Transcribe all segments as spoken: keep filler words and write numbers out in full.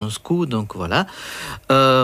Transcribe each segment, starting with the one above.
Moscou, donc voilà. Euh,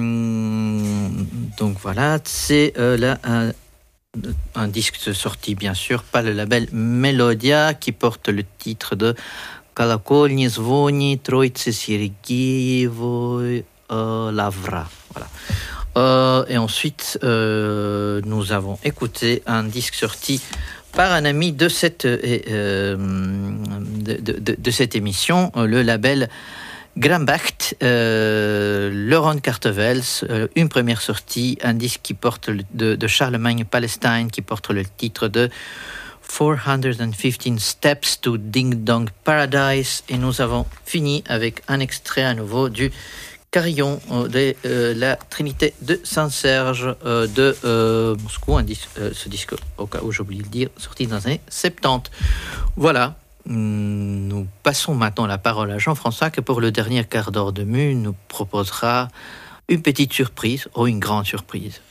donc voilà, c'est euh, là un, un disque sorti, bien sûr, par le label Melodia, qui porte le titre de Колокольни звони Троицы Сергиевой Lavra. Voilà. Euh, et ensuite, euh, nous avons écouté un disque sorti par un ami de cette, euh, de, de, de, de cette émission, le label Grambacht, euh, Laurent Cartevels, euh, une première sortie, un disque qui porte le, de, de Charlemagne Palestine, qui porte le titre de four hundred fifteen Steps to Ding Dong Paradise. Et nous avons fini avec un extrait à nouveau du Carillon de euh, la Trinité de Saint-Serge euh, de euh, Moscou, un disque, euh, ce disque, au cas où j'ai oublié de le dire, sorti dans les années soixante-dix. Voilà, nous passons maintenant la parole à Jean-François, qui pour le dernier quart d'heure de Mu nous proposera une petite surprise, ou une grande surprise.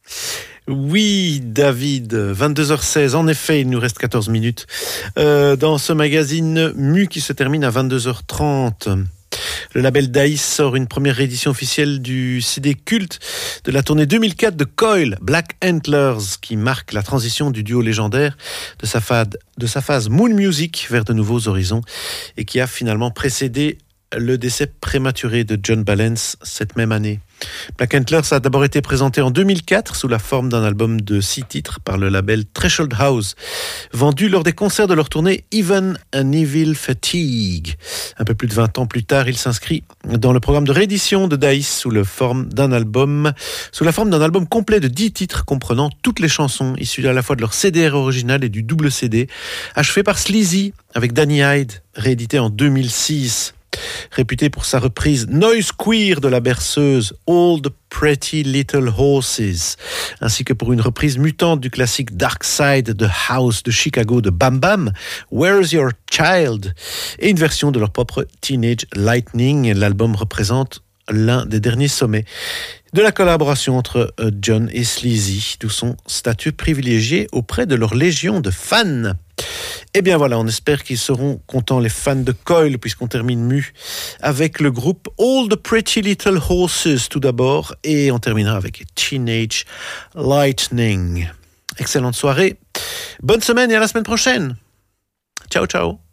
Oui, David, vingt-deux heures seize, en effet, il nous reste quatorze minutes euh, dans ce magazine Mu qui se termine à vingt-deux heures trente. Le label Daïs sort une première réédition officielle du C D culte de la tournée deux mille quatre de Coil, Black Antlers, qui marque la transition du duo légendaire de sa, fade, de sa phase Moon Music vers de nouveaux horizons et qui a finalement précédé le décès prématuré de John Balance cette même année. Black Antlers a d'abord été présenté en deux mille quatre sous la forme d'un album de six titres par le label Threshold House, vendu lors des concerts de leur tournée Even an Evil Fatigue. Un peu plus de vingt ans plus tard, il s'inscrit dans le programme de réédition de Daïs sous la forme d'un album, sous la forme d'un album complet de dix titres comprenant toutes les chansons issues à la fois de leur C D R original et du double C D, achevé par Sleazy avec Danny Hyde, réédité en deux mille six. Réputé pour sa reprise noise queer de la berceuse All the Pretty Little Horses, ainsi que pour une reprise mutante du classique Dark Side the House de Chicago de Bam Bam, Where's Your Child, et une version de leur propre Teenage Lightning. L'album représente l'un des derniers sommets de la collaboration entre John et Sleazy, d'où son statut privilégié auprès de leur légion de fans. Eh bien voilà, on espère qu'ils seront contents, les fans de Coil, puisqu'on termine Mu avec le groupe All the Pretty Little Horses tout d'abord, et on terminera avec Teenage Lightning. Excellente soirée, bonne semaine et à la semaine prochaine. Ciao, ciao.